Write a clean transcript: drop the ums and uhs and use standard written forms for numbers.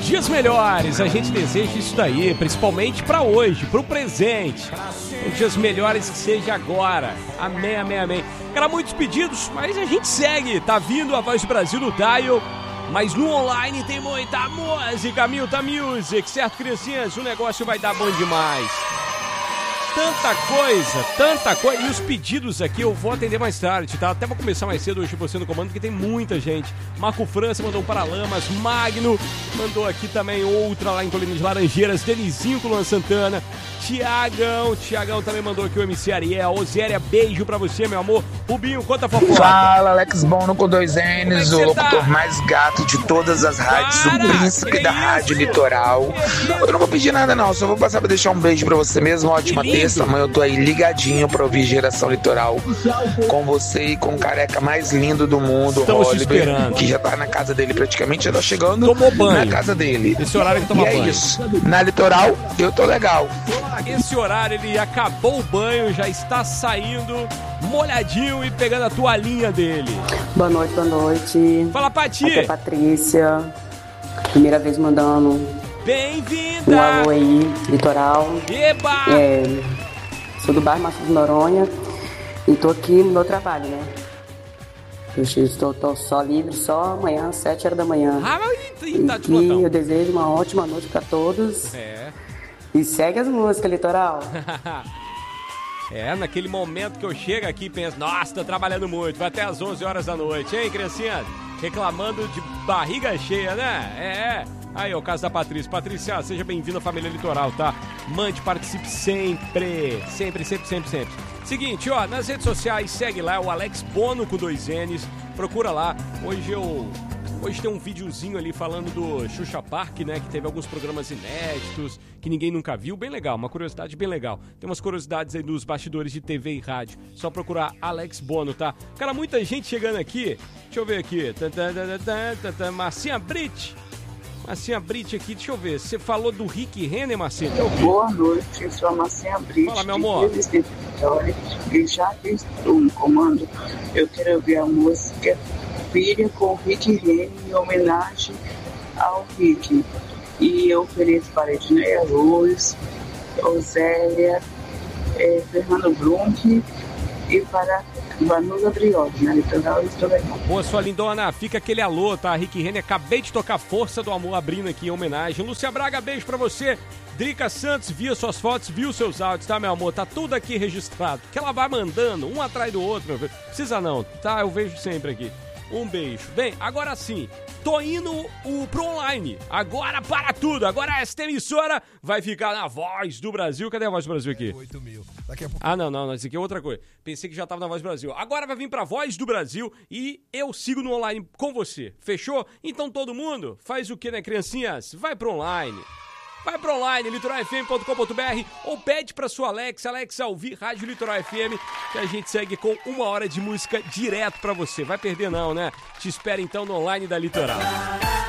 dias melhores, a gente deseja isso daí, principalmente pra hoje, pro presente. Dias melhores que seja agora. Amém, amém, amém. Cara, muitos pedidos, mas a gente segue. Tá vindo a Voz do Brasil no dial, mas no online tem muita música, Milta Music, certo, criancinhas? O negócio vai dar bom demais. Tanta coisa. E os pedidos aqui eu vou atender mais tarde, tá? Até vou começar mais cedo hoje você no comando, porque tem muita gente. Marco França mandou um Paralamas, Magno mandou aqui também outra lá em Colina de Laranjeiras, Denizinho com Luan Santana, Tiagão também mandou aqui o MC Ariel, Oséria, beijo pra você, meu amor. Rubinho, conta a fofoca. Fala, Alex Bono com 2 N's, o locutor mais gato de todas as rádios, o príncipe da rádio Litoral. Eu não vou pedir nada não, só vou passar pra deixar um beijo pra você mesmo, ótima terça. Amanhã eu tô aí ligadinho pra ouvir Geração Litoral com você e com o careca mais lindo do mundo, Oliver, que já tá na casa dele praticamente, já tá chegando na casa dele. Esse horário que toma banho. E é isso, na Litoral eu tô legal. Esse horário ele acabou o banho, já está saindo molhadinho e pegando a toalhinha dele. Boa noite. Fala, Pati. Aqui é a Patrícia, primeira vez mandando bem-vinda! um alô aí, Litoral. Eba! Sou do bairro Márcio de Noronha e tô aqui no meu trabalho, né? Eu estou só livre, só amanhã, às 7 horas da manhã. E eu desejo uma ótima noite pra todos. E segue as músicas, Litoral. Naquele momento que eu chego aqui e penso, nossa, tô trabalhando muito, vai até às 11 horas da noite, hein, criancinha? Reclamando de barriga cheia, né? Aí, o caso da Patrícia. Patrícia, seja bem-vinda à família Litoral, tá? Mande, participe sempre. Sempre. Seguinte, ó, nas redes sociais, segue lá, o Alex Bono com 2 N's. Procura lá. Hoje tem um videozinho ali falando do Xuxa Park, né? Que teve alguns programas inéditos, que ninguém nunca viu. Bem legal, uma curiosidade bem legal. Tem umas curiosidades aí dos bastidores de TV e rádio. Só procurar Alex Bono, tá? Cara, muita gente chegando aqui. Deixa eu ver aqui. Marcinha Brit aqui, deixa eu ver. Você falou do Rick Renner, Marcinha? Boa noite, eu sou a Marcinha Brit. Fala, meu amor. E já que estou no comando, eu quero ouvir a música Filha com Rick Renner em homenagem ao Rick. E eu ofereço para Edneia Luz, Osélia, Fernando Brunk e para Vanusa Briotti, na Litoral, estou legal. Boa, sua lindona, fica aquele alô, tá? Rick Renner, acabei de tocar Força do Amor abrindo aqui em homenagem. Lúcia Braga, beijo pra você. Drica Santos, via suas fotos, viu seus áudios, tá, meu amor? Tá tudo aqui registrado. Que ela vai mandando, um atrás do outro, meu filho. Precisa não, tá? Eu vejo sempre aqui. Um beijo. Bem, agora sim, tô indo pro online. Agora para tudo. Agora esta emissora vai ficar na Voz do Brasil. Cadê a Voz do Brasil aqui? 8 mil. Daqui a pouco... Não, isso aqui é outra coisa. Pensei que já tava na Voz do Brasil. Agora vai vir pra Voz do Brasil e eu sigo no online com você. Fechou? Então todo mundo faz o que, né, criancinhas? Vai pro online. Vai pro online, litoralfm.com.br, ou pede pra sua Alexa ouvir Rádio Litoral FM, que a gente segue com 1 hora de música direto pra você. Vai perder não, né? Te espera então no online da Litoral.